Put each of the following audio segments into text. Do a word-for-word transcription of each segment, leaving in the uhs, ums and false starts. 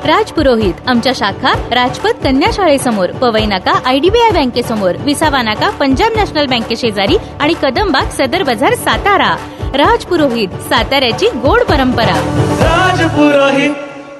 राज पुरोहित, आमच्या शाखा राजपथ कन्या शाळेसमोर, पवई नाका आयडीबीआय बँकेसमोर, विसावा नाका पंजाब नॅशनल बँके शेजारी आणि कदमबाग सदर बाजार सातारा. राज पुरोहित, साताऱ्याची गोड परंपरा. राज पुरोहित.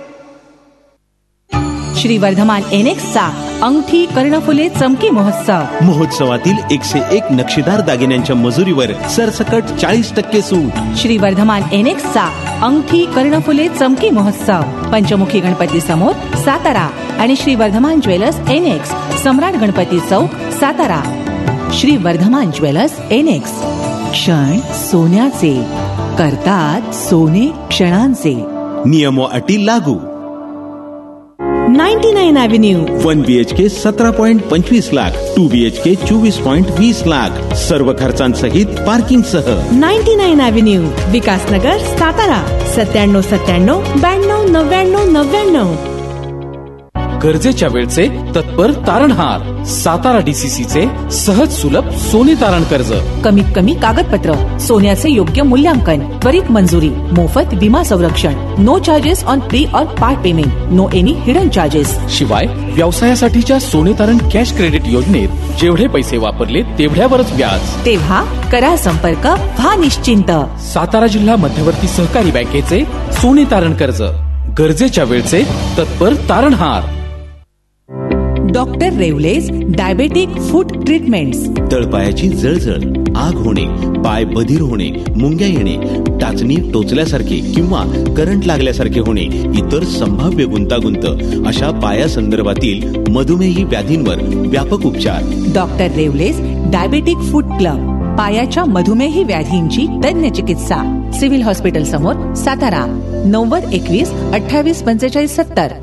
श्री वर्धमान एनेक्सचा अंगठी कर्णफुले चमकी महोत्सव. महोत्सवातील एकशे एक नक्षीदार दागिन्यांच्या मजुरीवर सरसकट चाळीस टक्के सूट. श्री वर्धमान एनेक्सचा अंगठी कर्णफुले चमकी महोत्सव पंचमुखी गणपती समोर सातारा आणि श्री वर्धमान ज्वेलर्स एनेक्स, सम्राट गणपती चौक सातारा. श्री वर्धमान ज्वेलर्स एनेक्स, क्षण सोन्याचे, करतात सोने क्षणांचे. नियम व अटी लागू. Ninety nine avenue. One BHK सतरा पॉइंट पंचवीस लाख, टू बीएचके चोवीस पॉइंट वीस लाख, सर्व खर्चांसहित पार्किंग सह. Ninety nine avenue, Vikasnagar Satara. सत्त्याण्णव सत्त्याण्णव ब्याण्णव नव्याण्णव नव्याण्णव. गरजेच्या वेळचे तत्पर तारणहार. सातारा डीसीसीचे सहज सुलभ सोने तारण कर्ज. कमीत कमी कागदपत्र, सोन्याचे योग्य मूल्यांकन, त्वरित मंजुरी, मोफत विमा संरक्षण, नो चार्जेस ऑन प्री और part payment, no any hidden charges. शिवाय व्यवसायासाठीच्या सोने तारण कॅश क्रेडिट योजनेत जेवढे पैसे वापरले तेवढ्यावरच व्याज. तेव्हा करा संपर्क, व्हा निश्चिंत. सातारा जिल्हा मध्यवर्ती सहकारी बँकेचे सोने तारण कर्ज. गरजेच्या वेळचे तत्पर तारणहार. डॉक्टर रेवलेज डायबेटिक फूट ट्रीटमेंट्स. तळपायाची जळजळ, आग होणे, पाय बधीर होणे, मुंग्या येणे, टाचणी टोचल्यासारखे किंवा करंट लागल्यासारखे होणे, इतर संभाव्य गुंतागुंत अशा पायासंदर्भातील मधुमेही व्याधींवर व्यापक उपचार. डॉक्टर रेवलेज डायबेटिक फूट क्लब, पायाच्या मधुमेही व्याधींची तज्ञ चिकित्सा. सिव्हिल हॉस्पिटल समोर सातारा. नव्वद एकवीस अठ्ठावीस पंचेचाळीस सत्तर.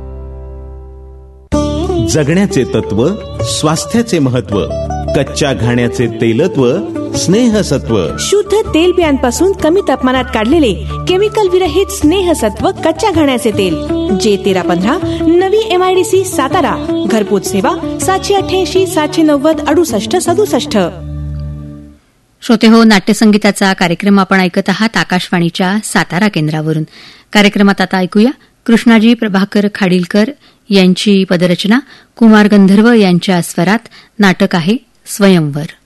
जगण्याचे तत्व, स्वास्थ्याचे महत्व, कच्च्या घाण्याचे तेलत्व, स्नेहसत्व. शुद्ध तेलबियांपासून कमी तापमानात काढलेले केमिकल विरहित स्नेहसत्व कच्च्या घाण्याचे तेल. जे तेरा पंधरा, नवी एमआयडीसी सातारा. घरपोच सेवा सातशे अठ्ठ्याऐंशी सातशे नव्वद अडुसष्ट सदुसष्ट. श्रोते हो, नाट्यसंगीताचा कार्यक्रम आपण ऐकत आहात आकाशवाणीच्या सातारा केंद्रावरून. कार्यक्रमात आता ऐकूया कृष्णाजी प्रभाकर खाडीलकर यांची पदरचना, कुमार गंधर्व यांच्या स्वरात. नाटक आहे स्वयंवर.